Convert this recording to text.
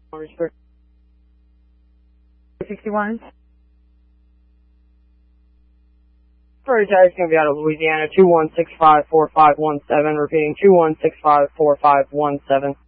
61. First is going to be out of Louisiana, 21654517, repeating 21654517.